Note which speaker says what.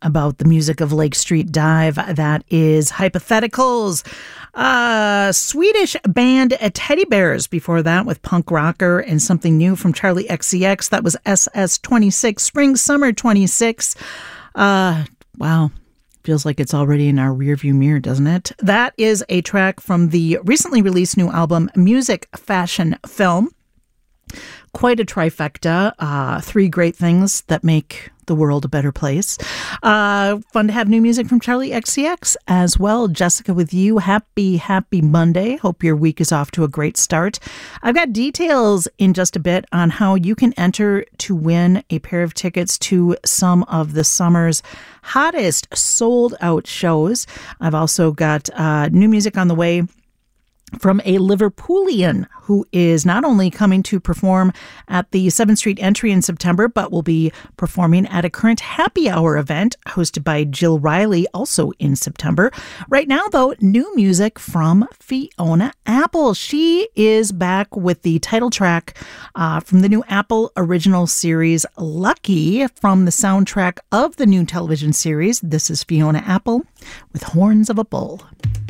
Speaker 1: about the music of Lake Street Dive. That is Hypotheticals. Swedish band Teddy Bears before that with Punk Rocker, and something new from Charlie XCX. That was SS26, Spring Summer 26. Wow. Feels like it's already in our rearview mirror, doesn't it? That is a track from the recently released new album, Music, Fashion, Film. Quite a trifecta. Three great things that make the world a better place. Fun to have new music from Charlie XCX as well. Jessica with you. Happy Monday. Hope your week is off to a great start. I've got details in just a bit on how you can enter to win a pair of tickets to some of the summer's hottest sold out shows. I've also got new music on the way from a Liverpoolian who is not only coming to perform at the 7th Street Entry in September, but will be performing at a current happy hour event hosted by Jill Riley, also in September. Right now, though, new music from Fiona Apple. She is back with the title track from the new Apple original series, Lucky, from the soundtrack of the new television series. This is Fiona Apple with Horns of a Bull.